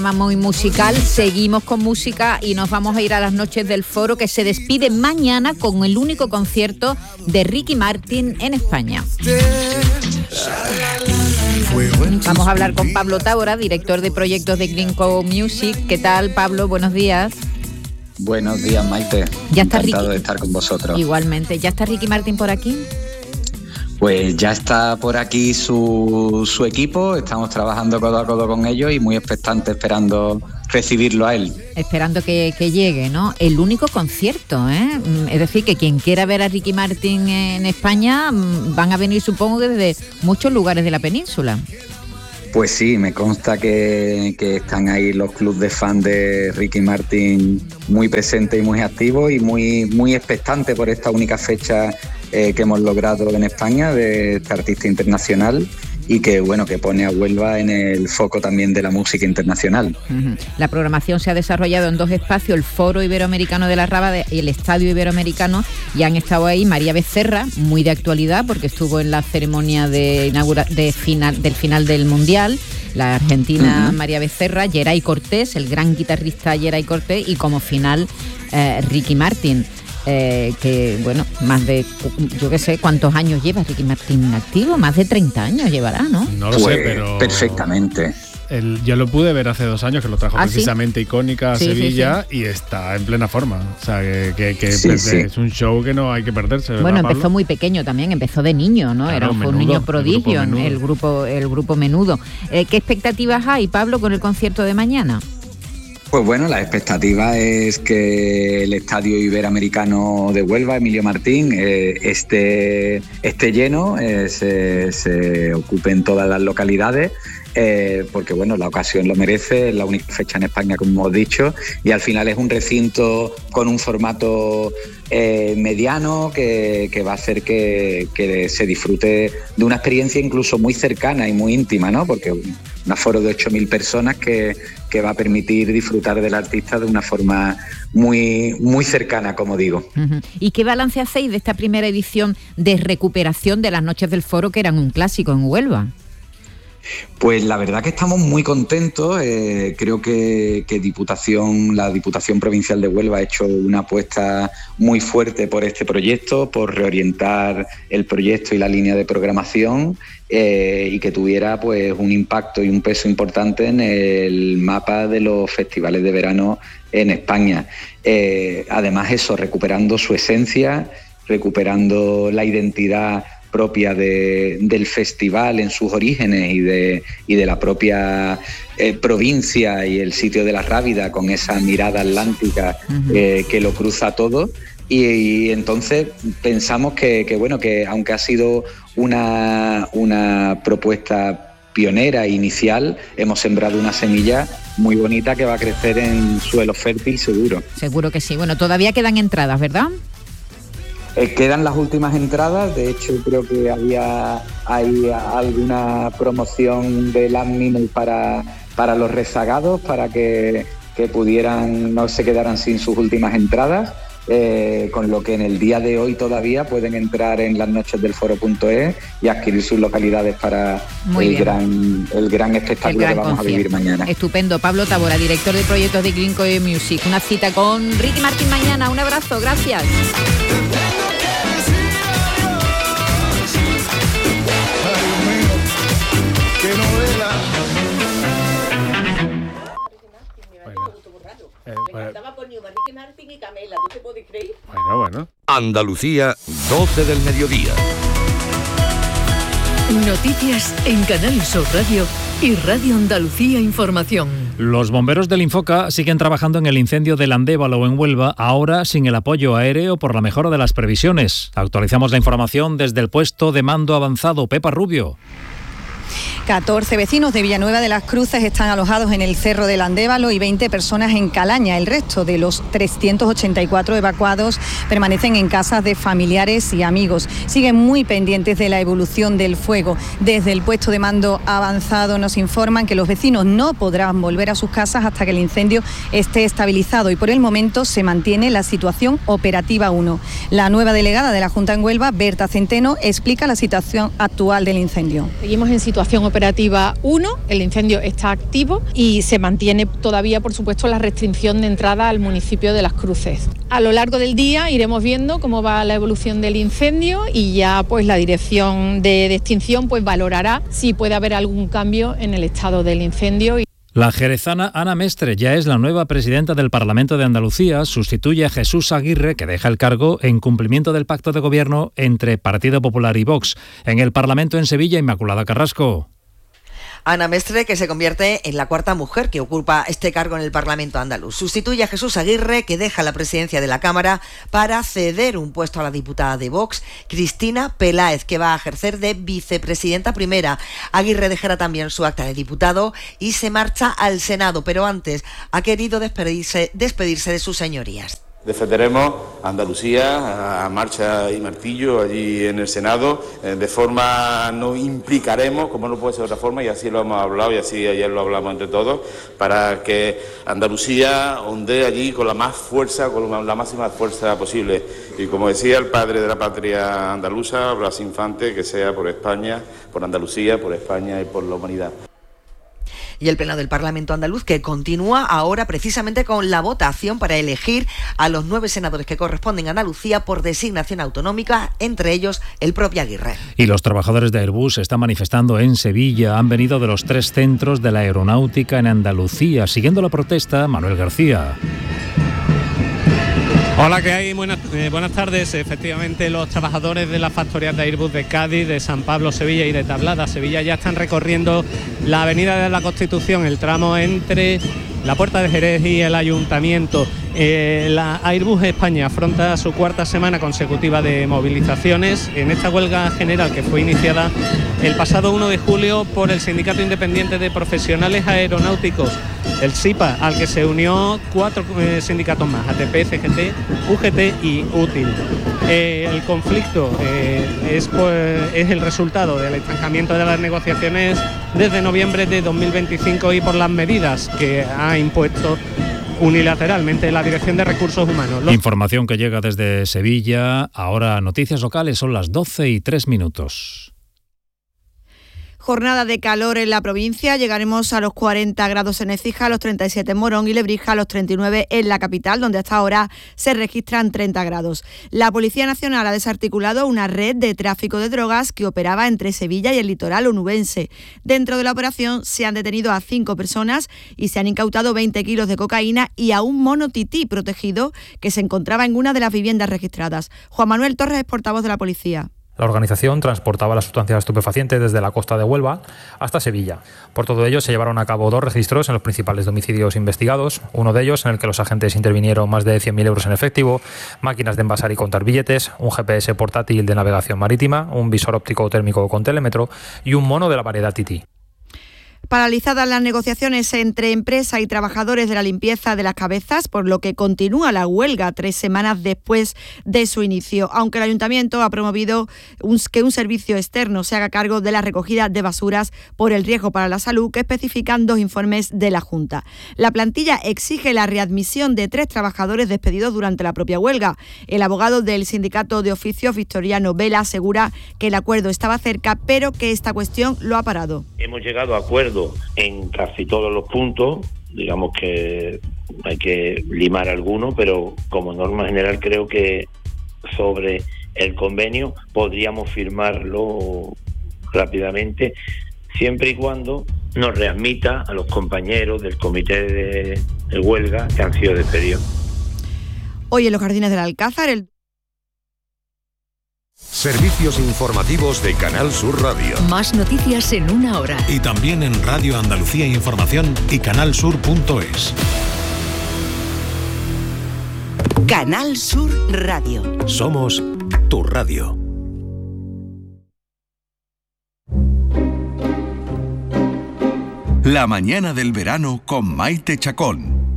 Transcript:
Muy musical, seguimos con música y nos vamos a ir a las noches del Foro, que se despide mañana con el único concierto de Ricky Martin en España. Vamos a hablar con Pablo Tábora, director de proyectos de Green Co Music. ¿Qué tal, Pablo? Buenos días. Buenos días, Maite. Ya está Encantado Ricky. de estar con vosotros. Igualmente. ¿Ya está Ricky Martin por aquí? Pues ya está por aquí su equipo, estamos trabajando codo a codo con ellos y muy expectantes esperando recibirlo a él. Esperando que llegue, ¿no? El único concierto, ¿eh? Es decir, que quien quiera ver a Ricky Martin en España van a venir, supongo, que desde muchos lugares de la península. Pues sí, me consta que están ahí los clubes de fan de Ricky Martin muy presentes y muy activos y muy expectantes por esta única fecha que hemos logrado en España de este artista internacional y que pone a Huelva en el foco también de la música internacional. Uh-huh. La programación se ha desarrollado en dos espacios, el Foro Iberoamericano de la Rábade y el Estadio Iberoamericano, y han estado ahí María Becerra, muy de actualidad porque estuvo en la ceremonia del final del Mundial, la argentina uh-huh. María Becerra, Geray Cortés, el gran guitarrista Geray Cortés, y como final Ricky Martin. Más de, yo qué sé, ¿cuántos años lleva Ricky Martin activo? Más de 30 años llevará, ¿no? No lo sé, pero... Perfectamente. Yo lo pude ver hace 2 años, que lo trajo precisamente ¿sí? Icónica a Sevilla, sí. Y está en plena forma. O sea, que es un show que no hay que perderse, ¿verdad, Bueno, empezó Pablo? Muy pequeño también, empezó de niño, ¿no? Claro, Fue un niño prodigio, el grupo Menudo. ¿Qué expectativas hay, Pablo, con el concierto de mañana? Pues bueno, la expectativa es que el Estadio Iberoamericano de Huelva, Emilio Martín, esté lleno, se ocupen todas las localidades, porque la ocasión lo merece, es la única fecha en España, como hemos dicho, y al final es un recinto con un formato mediano que va a hacer que se disfrute de una experiencia incluso muy cercana y muy íntima, ¿no? Porque un aforo de 8.000 personas que va a permitir disfrutar del artista de una forma muy, muy cercana, como digo. Uh-huh. ¿Y qué balance hacéis de esta primera edición de recuperación de las Noches del Foro, que eran un clásico en Huelva? Pues la verdad que estamos muy contentos. Creo que la Diputación Provincial de Huelva ha hecho una apuesta muy fuerte por este proyecto, por reorientar el proyecto y la línea de programación, y que tuviera pues un impacto y un peso importante en el mapa de los festivales de verano en España. Además recuperando su esencia, recuperando la identidad propia del festival en sus orígenes y de la propia provincia y el sitio de la Rábida, con esa mirada atlántica uh-huh. Que lo cruza todo. Y entonces pensamos que aunque ha sido una propuesta pionera inicial, hemos sembrado una semilla muy bonita que va a crecer en suelo fértil seguro. Seguro que sí. Bueno, todavía quedan entradas, ¿verdad? Quedan las últimas entradas. De hecho, creo que hay alguna promoción del admin para los rezagados, para que no se quedaran sin sus últimas entradas, con lo que en el día de hoy todavía pueden entrar en lasnochesdelforo.es y adquirir sus localidades para el gran espectáculo que vamos a vivir mañana. Estupendo. Pablo Tábora, director de proyectos de Green Co Music. Una cita con Ricky Martin mañana. Un abrazo, gracias. Ricky Martin y Camela, ¿tú te puedes creer? Bueno. Andalucía, 12 del mediodía. Noticias en Canal Sur Radio y Radio Andalucía Información. Los bomberos del Infoca siguen trabajando en el incendio del Andévalo en Huelva, ahora sin el apoyo aéreo por la mejora de las previsiones. Actualizamos la información desde el puesto de mando avanzado. Pepa Rubio. 14 vecinos de Villanueva de las Cruces están alojados en el Cerro del Andévalo y 20 personas en Calaña. El resto de los 384 evacuados permanecen en casas de familiares y amigos. Siguen muy pendientes de la evolución del fuego. Desde el puesto de mando avanzado nos informan que los vecinos no podrán volver a sus casas hasta que el incendio esté estabilizado y por el momento se mantiene la situación operativa 1. La nueva delegada de la Junta en Huelva, Berta Centeno, explica la situación actual del incendio. Seguimos en situación operativa 1, el incendio está activo y se mantiene todavía, por supuesto, la restricción de entrada al municipio de Las Cruces. A lo largo del día iremos viendo cómo va la evolución del incendio y ya pues la dirección de extinción pues valorará si puede haber algún cambio en el estado del incendio. La jerezana Ana Mestre ya es la nueva presidenta del Parlamento de Andalucía, sustituye a Jesús Aguirre, que deja el cargo en cumplimiento del pacto de gobierno entre Partido Popular y Vox. En el Parlamento en Sevilla, Inmaculada Carrasco. Ana Mestre, que se convierte en la cuarta mujer que ocupa este cargo en el Parlamento andaluz. Sustituye a Jesús Aguirre, que deja la presidencia de la Cámara para ceder un puesto a la diputada de Vox, Cristina Peláez, que va a ejercer de vicepresidenta primera. Aguirre dejará también su acta de diputado y se marcha al Senado, pero antes ha querido despedirse de sus señorías. Defenderemos Andalucía a marcha y martillo allí en el Senado, de forma no implicaremos, como no puede ser de otra forma, y así lo hemos hablado y así ayer lo hablamos entre todos, para que Andalucía ondee allí con la más fuerza, con la máxima fuerza posible. Y como decía el padre de la patria andaluza, Blas Infante, que sea por España, por Andalucía, por España y por la humanidad. Y el Pleno del Parlamento andaluz, que continúa ahora precisamente con la votación para elegir a los 9 senadores que corresponden a Andalucía por designación autonómica, entre ellos el propio Aguirre. Y los trabajadores de Airbus se están manifestando en Sevilla. Han venido de los 3 centros de la aeronáutica en Andalucía. Siguiendo la protesta, Manuel García. Hola, ¿qué hay? Buenas tardes. Efectivamente, los trabajadores de las factorías de Airbus de Cádiz, de San Pablo, Sevilla y de Tablada, Sevilla, ya están recorriendo la avenida de la Constitución, el tramo entre la Puerta de Jerez y el Ayuntamiento. La Airbus España afronta su 4ª semana consecutiva de movilizaciones en esta huelga general que fue iniciada el pasado 1 de julio por el Sindicato Independiente de Profesionales Aeronáuticos, el SIPA, al que se unió 4 sindicatos más, ATP, CGT, UGT y UTIL. El conflicto es el resultado del estancamiento de las negociaciones desde noviembre de 2025 y por las medidas que ha impuesto unilateralmente la Dirección de Recursos Humanos. Información que llega desde Sevilla. Ahora noticias locales, son las 12:03. Jornada de calor en la provincia, llegaremos a los 40 grados en Écija, a los 37 en Morón y Lebrija, a los 39 en la capital, donde hasta ahora se registran 30 grados. La Policía Nacional ha desarticulado una red de tráfico de drogas que operaba entre Sevilla y el litoral onubense. Dentro de la operación se han detenido a 5 personas y se han incautado 20 kilos de cocaína y a un mono tití protegido que se encontraba en una de las viviendas registradas. Juan Manuel Torres es portavoz de la policía. La organización transportaba la sustancia estupefaciente desde la costa de Huelva hasta Sevilla. Por todo ello, se llevaron a cabo 2 registros en los principales domicilios investigados, uno de ellos en el que los agentes intervinieron más de 100.000 euros en efectivo, máquinas de envasar y contar billetes, un GPS portátil de navegación marítima, un visor óptico térmico con telémetro y un mono de la variedad Tití. Paralizadas las negociaciones entre empresa y trabajadores de la limpieza de las cabezas, por lo que continúa la huelga 3 semanas después de su inicio, aunque el Ayuntamiento ha promovido que un servicio externo se haga cargo de la recogida de basuras por el riesgo para la salud, que especifican 2 informes de la Junta. La plantilla exige la readmisión de 3 trabajadores despedidos durante la propia huelga. El abogado del Sindicato de Oficios, Victoriano Vela, asegura que el acuerdo estaba cerca, pero que esta cuestión lo ha parado. Hemos llegado a acuerdo en casi todos los puntos, digamos que hay que limar algunos, pero como norma general creo que sobre el convenio podríamos firmarlo rápidamente, siempre y cuando nos readmita a los compañeros del comité de huelga que han sido despedidos. Hoy en los Jardines del Alcázar, Servicios informativos de Canal Sur Radio. Más noticias en 1 hora. Y también en Radio Andalucía Información y canalsur.es. Canal Sur Radio. Somos tu radio. La mañana del verano con Maite Chacón.